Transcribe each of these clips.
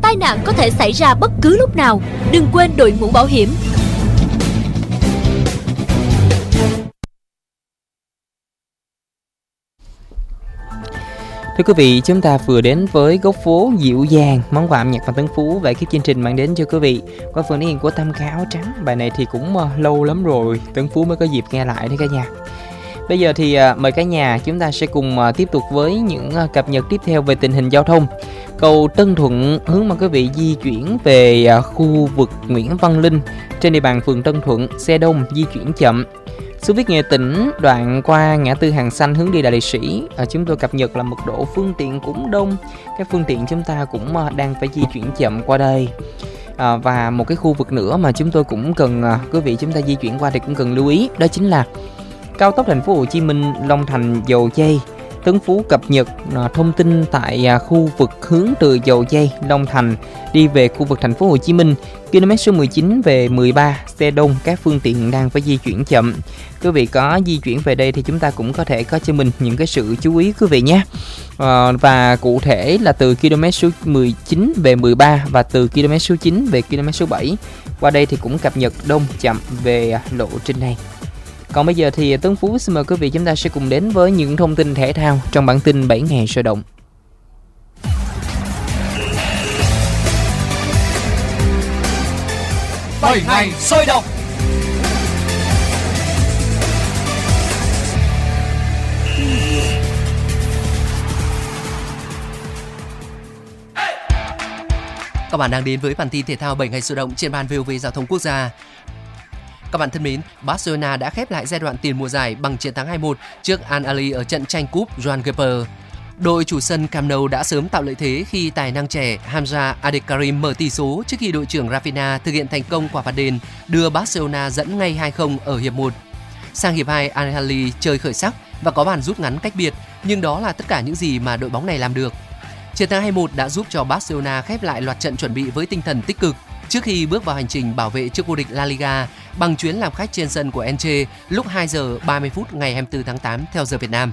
tai nạn có thể xảy ra bất cứ lúc nào. Đừng quên đội mũ bảo hiểm. Thưa quý vị, chúng ta vừa đến với góc phố dịu dàng, món quà âm nhạc và Tân Phú và ekip chương trình mang đến cho quý vị qua phần thể hiện của Tâm Ca Áo Trắng. Bài này thì cũng lâu lắm rồi Tân Phú mới có dịp nghe lại đấy cả nhà. Bây giờ thì mời cả nhà chúng ta sẽ cùng tiếp tục với những cập nhật tiếp theo về tình hình giao thông. Cầu Tân Thuận hướng mời quý vị di chuyển về khu vực Nguyễn Văn Linh trên địa bàn phường Tân Thuận, xe đông di chuyển chậm. Xóm Viết Nghệ Tỉnh đoạn qua ngã tư Hàng Xanh hướng đi Đại Liệt Sĩ, chúng tôi cập nhật là mật độ phương tiện cũng đông. Các phương tiện chúng ta cũng đang phải di chuyển chậm qua đây. Và một cái khu vực nữa mà chúng tôi cũng cần quý vị chúng ta di chuyển qua thì cũng cần lưu ý, đó chính là cao tốc Thành phố Hồ Chí Minh Long Thành Dầu Giây. Tấn Phú cập nhật thông tin tại khu vực hướng từ Dầu Giây Long Thành đi về khu vực Thành phố Hồ Chí Minh, km số 19 về 13, xe đông, các phương tiện đang phải di chuyển chậm. Quý vị có di chuyển về đây thì chúng ta cũng có thể có cho mình những cái sự chú ý quý vị nhé. Và cụ thể là từ km số 19 về 13 và từ km số 9 về km số 7. Qua đây thì cũng cập nhật đông chậm về lộ trình này. Còn bây giờ thì Tấn Phú xin mời quý vị chúng ta sẽ cùng đến với những thông tin thể thao trong bản tin 7 ngày sôi động. Bảy ngày sôi động. Các bạn đang đến với bản tin thể thao 7 ngày sôi động trên ban VOV Giao thông Quốc gia. Các bạn thân mến, Barcelona đã khép lại giai đoạn tiền mùa giải bằng chiến thắng 2-1 trước Al Ahly ở trận tranh cúp Joan Gamper. Đội chủ sân Camp Nou đã sớm tạo lợi thế khi tài năng trẻ Hamza Adekarim mở tỷ số trước khi đội trưởng Rafinha thực hiện thành công quả phạt đền đưa Barcelona dẫn ngay 2-0 ở hiệp 1. Sang hiệp 2, Al Ahly chơi khởi sắc và có bàn rút ngắn cách biệt, nhưng đó là tất cả những gì mà đội bóng này làm được. Chiến thắng 2-1 đã giúp cho Barcelona khép lại loạt trận chuẩn bị với tinh thần tích cực trước khi bước vào hành trình bảo vệ chức vô địch La Liga bằng chuyến làm khách trên sân của Elche lúc 2 giờ 30 phút ngày 24 tháng 8 theo giờ Việt Nam.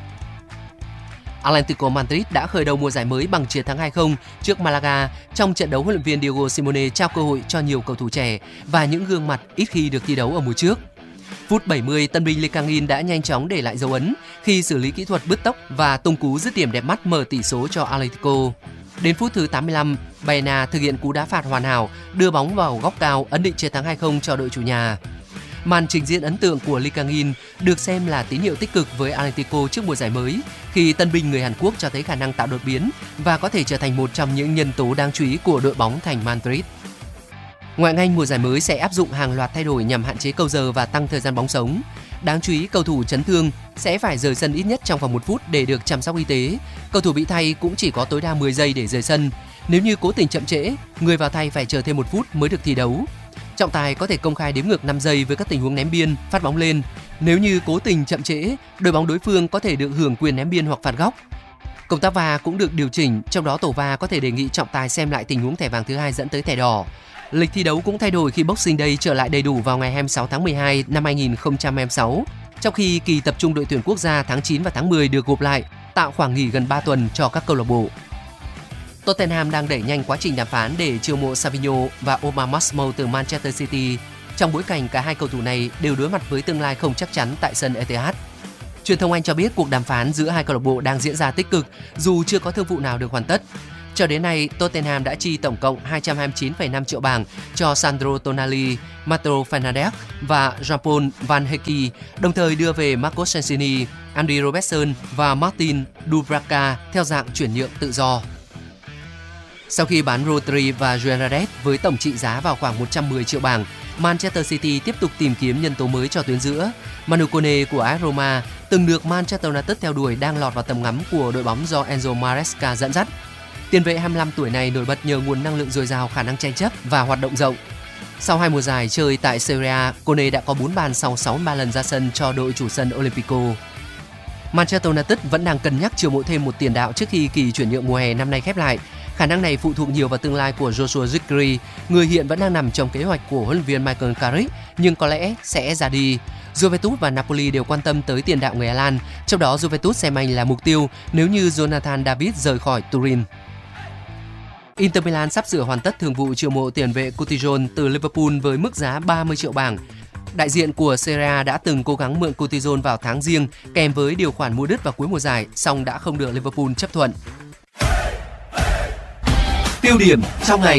Atlético Madrid đã khởi đầu mùa giải mới bằng chiến thắng 2-0 trước Malaga trong trận đấu huấn luyện viên Diego Simeone trao cơ hội cho nhiều cầu thủ trẻ và những gương mặt ít khi được thi đấu ở mùa trước. Phút 70, tân binh Lecangin đã nhanh chóng để lại dấu ấn khi xử lý kỹ thuật bứt tốc và tung cú dứt điểm đẹp mắt mở tỷ số cho Atlético. Đến phút thứ 85, Baena thực hiện cú đá phạt hoàn hảo, đưa bóng vào góc cao ấn định chiến thắng 2-0 cho đội chủ nhà. Màn trình diễn ấn tượng của Lecangin được xem là tín hiệu tích cực với Atlético trước mùa giải mới, khi tân binh người Hàn Quốc cho thấy khả năng tạo đột biến và có thể trở thành một trong những nhân tố đáng chú ý của đội bóng thành Madrid. Ngoại hạng Anh mùa giải mới sẽ áp dụng hàng loạt thay đổi nhằm hạn chế câu giờ và tăng thời gian bóng sống. Đáng chú ý, cầu thủ chấn thương sẽ phải rời sân ít nhất trong vòng 1 phút để được chăm sóc y tế. Cầu thủ bị thay cũng chỉ có tối đa 10 giây để rời sân. Nếu như cố tình chậm trễ, người vào thay phải chờ thêm 1 phút mới được thi đấu. Trọng tài có thể công khai đếm ngược 5 giây với các tình huống ném biên, phát bóng lên. Nếu như cố tình chậm trễ, đội bóng đối phương có thể được hưởng quyền ném biên hoặc phạt góc. Công tác VAR cũng được điều chỉnh, trong đó tổ VAR có thể đề nghị trọng tài xem lại tình huống thẻ vàng thứ 2 dẫn tới thẻ đỏ. Lịch thi đấu cũng thay đổi khi Boxing Day trở lại đầy đủ vào ngày 26 tháng 12 năm 2026, trong khi kỳ tập trung đội tuyển quốc gia tháng 9 và tháng 10 được gộp lại, tạo khoảng nghỉ gần 3 tuần cho các câu lạc bộ. Tottenham đang đẩy nhanh quá trình đàm phán để chiêu mộ Savinho và Omar Martial từ Manchester City, trong bối cảnh cả hai cầu thủ này đều đối mặt với tương lai không chắc chắn tại sân Etihad. Truyền thông Anh cho biết cuộc đàm phán giữa hai câu lạc bộ đang diễn ra tích cực dù chưa có thương vụ nào được hoàn tất. Cho đến nay, Tottenham đã chi tổng cộng 229,5 triệu bảng cho Sandro Tonali, Matteo Fernandes và Jean-Paul Van Hecke, đồng thời đưa về Marco Sensini, Andy Robertson và Martin Dubravka theo dạng chuyển nhượng tự do. Sau khi bán Rodri và Juan Rades với tổng trị giá vào khoảng 110 triệu bảng, Manchester City tiếp tục tìm kiếm nhân tố mới cho tuyến giữa. Manu Kone của AS Roma, từng được Manchester United theo đuổi, đang lọt vào tầm ngắm của đội bóng do Enzo Maresca dẫn dắt. Tiền vệ 25 tuổi này nổi bật nhờ nguồn năng lượng dồi dào, khả năng tranh chấp và hoạt động rộng. Sau 2 mùa giải chơi tại Serie A, Kone đã có 4 bàn sau 63 lần ra sân cho đội chủ sân Olympico. Manchester United vẫn đang cân nhắc chiêu mộ thêm một tiền đạo trước khi kỳ chuyển nhượng mùa hè năm nay khép lại. Khả năng này phụ thuộc nhiều vào tương lai của Joshua Zirkzee, người hiện vẫn đang nằm trong kế hoạch của huấn luyện viên Michael Carrick nhưng có lẽ sẽ ra đi. Juventus và Napoli đều quan tâm tới tiền đạo người Hà Lan, trong đó Juventus xem anh là mục tiêu nếu như Jonathan David rời khỏi Turin. Inter Milan sắp sửa hoàn tất thương vụ chiêu mộ tiền vệ Coutinho từ Liverpool với mức giá 30 triệu bảng. Đại diện của Serie A đã từng cố gắng mượn Coutinho vào tháng Giêng kèm với điều khoản mua đứt vào cuối mùa giải, song đã không được Liverpool chấp thuận. Tiêu điểm trong ngày.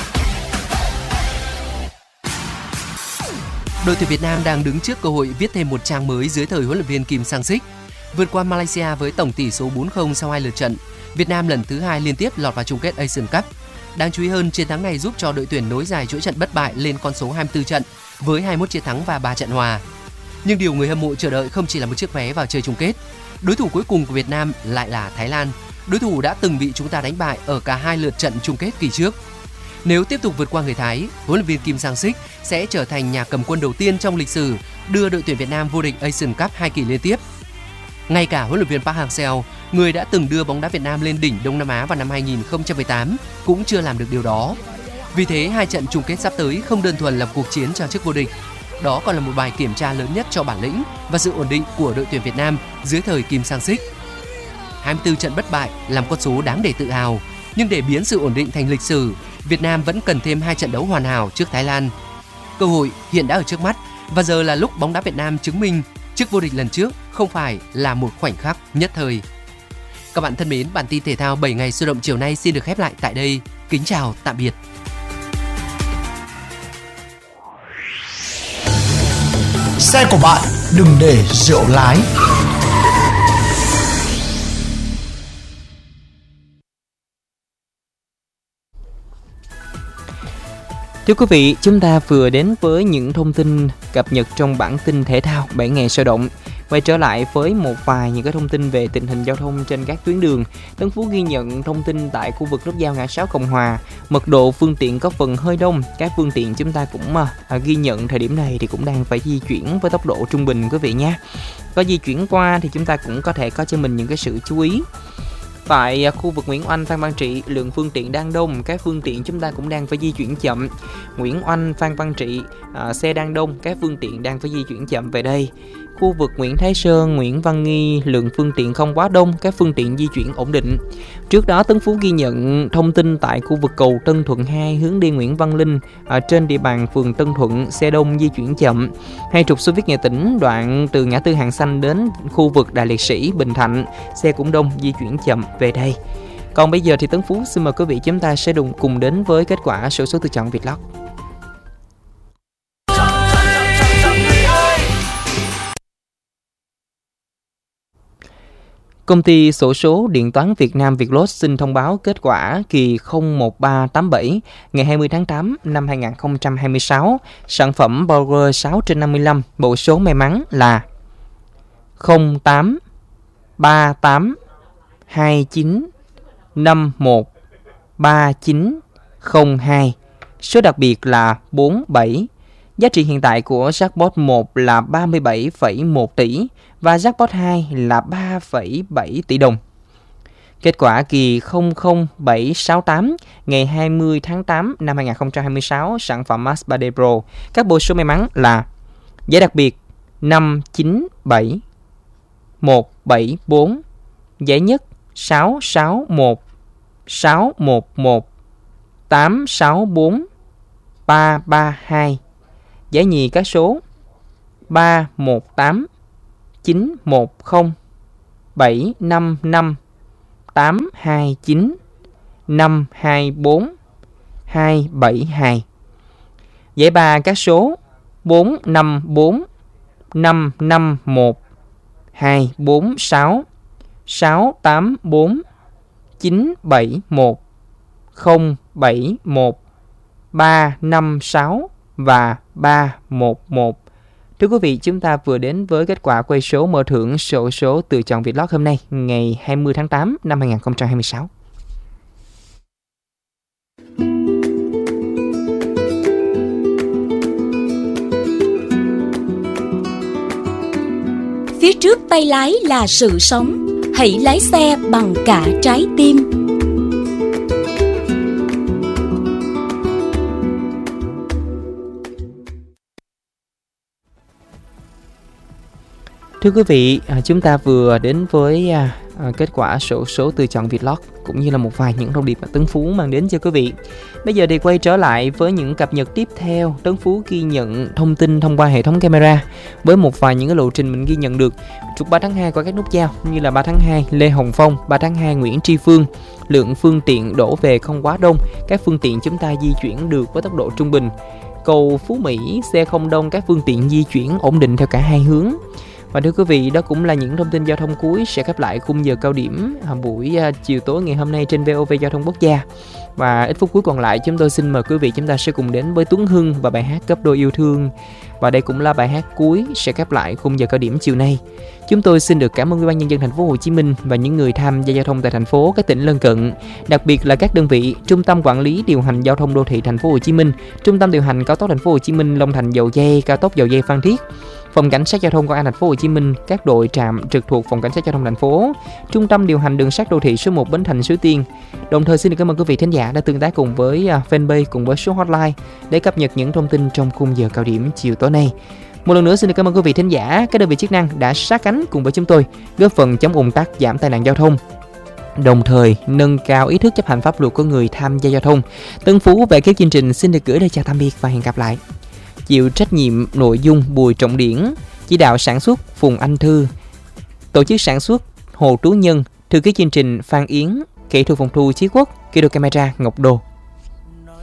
Đội tuyển Việt Nam đang đứng trước cơ hội viết thêm một trang mới dưới thời huấn luyện viên Kim Sang-sik. Vượt qua Malaysia với tổng tỷ số 4-0 sau 2 lượt trận, Việt Nam lần thứ 2 liên tiếp lọt vào chung kết Asian Cup. Đáng chú ý hơn, chiến thắng này giúp cho đội tuyển nối dài chuỗi trận bất bại lên con số 24 trận với 21 chiến thắng và 3 trận hòa. Nhưng điều người hâm mộ chờ đợi không chỉ là một chiếc vé vào chơi chung kết. Đối thủ cuối cùng của Việt Nam lại là Thái Lan, đối thủ đã từng bị chúng ta đánh bại ở cả 2 lượt trận chung kết kỳ trước. Nếu tiếp tục vượt qua người Thái, huấn luyện viên Kim Sang-sik sẽ trở thành nhà cầm quân đầu tiên trong lịch sử đưa đội tuyển Việt Nam vô địch Asian Cup 2 kỳ liên tiếp. Ngay cả huấn luyện viên Park Hang-seo, người đã từng đưa bóng đá Việt Nam lên đỉnh Đông Nam Á vào năm 2018, cũng chưa làm được điều đó. Vì thế, 2 trận chung kết sắp tới không đơn thuần là cuộc chiến cho chức vô địch. Đó còn là một bài kiểm tra lớn nhất cho bản lĩnh và sự ổn định của đội tuyển Việt Nam dưới thời Kim Sang-sik. 24 trận bất bại là một con số đáng để tự hào, nhưng để biến sự ổn định thành lịch sử, Việt Nam vẫn cần thêm 2 trận đấu hoàn hảo trước Thái Lan. Cơ hội hiện đã ở trước mắt và giờ là lúc bóng đá Việt Nam chứng minh chức vô địch lần trước không phải là một khoảnh khắc nhất thời. Các bạn thân mến, bản tin thể thao 7 ngày sôi động chiều nay xin được khép lại tại đây. Kính chào, tạm biệt. Xe của bạn đừng để rượu lái. Thưa quý vị, chúng ta vừa đến với những thông tin cập nhật trong bản tin thể thao 7 ngày sôi động. Quay trở lại với một vài những cái thông tin về tình hình giao thông trên các tuyến đường. Tân Phú ghi nhận thông tin tại khu vực nút giao ngã 6 Cộng Hòa, mật độ phương tiện có phần hơi đông. Các phương tiện chúng ta cũng ghi nhận thời điểm này thì cũng đang phải di chuyển với tốc độ trung bình quý vị nhé. Có di chuyển qua thì chúng ta cũng có thể có cho mình những cái sự chú ý. Tại khu vực Nguyễn Oanh, Phan Văn Trị, lượng phương tiện đang đông, các phương tiện chúng ta cũng đang phải di chuyển chậm. Nguyễn Oanh, Phan Văn Trị, xe đang đông, các phương tiện đang phải di chuyển chậm về đây. Khu vực Nguyễn Thái Sơn, Nguyễn Văn Nghi, lượng phương tiện không quá đông, các phương tiện di chuyển ổn định. Trước đó, Tấn Phú ghi nhận thông tin tại khu vực cầu Tân Thuận 2 hướng đi Nguyễn Văn Linh, trên địa bàn phường Tân Thuận, xe đông di chuyển chậm. Hay trục Xô Viết Nghệ Tĩnh, đoạn từ ngã tư Hàng Xanh đến khu vực Đại Liệt Sĩ, Bình Thạnh, xe cũng đông, di chuyển chậm về đây. Còn bây giờ thì Tấn Phú xin mời quý vị chúng ta sẽ cùng đến với kết quả xổ số tự chọn Vietlott. Công ty xổ số điện toán Việt Nam Vietlott xin thông báo kết quả kỳ 01387 ngày 20 tháng 8 năm 2026. Sản phẩm Power 6/55, bộ số may mắn là 08 38 29 51 39 02. Số đặc biệt là 47. Giá trị hiện tại của Jackpot 1 là 37,1 tỷ và Jackpot 2 là 3,7 tỷ đồng. Kết quả kỳ 00768 ngày 20 tháng 8 năm 2026, sản phẩm Max 3D Pro. Các bộ số may mắn là giải đặc biệt 597 174, giải nhất 661 611 864 332. Giải nhì các số 318 910 755 829 524 272. Giải ba các số 454 551 246 684 971 071 356 và 311. Thưa quý vị, chúng ta vừa đến với kết quả quay số mở thưởng xổ số tự chọn Vietlott hôm nay, ngày 20 tháng 8 năm 2026. Phía trước tay lái là sự sống, hãy lái xe bằng cả trái tim. Thưa quý vị, chúng ta vừa đến với kết quả sổ số từ chọn Vietlott cũng như là một vài những thông điệp mà Tấn Phú mang đến cho quý vị. Bây giờ thì quay trở lại với những cập nhật tiếp theo. Tấn Phú ghi nhận thông tin thông qua hệ thống camera với một vài những cái lộ trình mình ghi nhận được. Trục 3 tháng 2 qua các nút giao như là 3 tháng 2 Lê Hồng Phong, 3 tháng 2 Nguyễn Tri Phương. Lượng phương tiện đổ về không quá đông, các phương tiện chúng ta di chuyển được với tốc độ trung bình. Cầu Phú Mỹ xe không đông, các phương tiện di chuyển ổn định theo cả hai hướng. Và thưa quý vị, đó cũng là những thông tin giao thông cuối sẽ khép lại khung giờ cao điểm buổi chiều tối ngày hôm nay trên VOV Giao thông Quốc gia. Và ít phút cuối còn lại, chúng tôi xin mời quý vị chúng ta sẽ cùng đến với Tuấn Hưng và bài hát Gấp Đôi Yêu Thương. Và đây cũng là bài hát cuối sẽ khép lại khung giờ cao điểm chiều nay. Chúng tôi xin được cảm ơn Ủy ban Nhân dân thành phố Hồ Chí Minh và những người tham gia giao thông tại thành phố, các tỉnh lân cận, đặc biệt là các đơn vị Trung tâm Quản lý Điều hành Giao thông Đô thị thành phố Hồ Chí Minh, Trung tâm Điều hành Cao tốc thành phố Hồ Chí Minh, Long Thành Dầu Giây, Cao tốc Dầu Giây Phan Thiết, Phòng Cảnh sát Giao thông Công an thành phố Hồ Chí Minh, các đội trạm trực thuộc Phòng Cảnh sát Giao thông thành phố, Trung tâm Điều hành Đường sắt Đô thị số 1 Bến Thành Suối Tiên. Đồng thời xin được cảm ơn quý vị thính giả đã tương tác cùng với fanpage cùng với số hotline để cập nhật những thông tin trong khung giờ cao điểm chiều tối nay. Một lần nữa xin được cảm ơn quý vị thính giả, các đơn vị chức năng đã sát cánh cùng với chúng tôi góp phần chống ùn tắc, giảm tai nạn giao thông, đồng thời nâng cao ý thức chấp hành pháp luật của người tham gia giao thông. Tấn Phú về các chương trình xin được gửi lời chào tạm biệt và hẹn gặp lại. Chịu trách nhiệm nội dung Bùi Trọng Điển, chỉ đạo sản xuất Phùng Anh Thư, tổ chức sản xuất Hồ Tú Nhân, thư ký chương trình Phan Yến, kỹ thuật phòng thu Chí Quốc, kỹ thuật camera Ngọc Đô.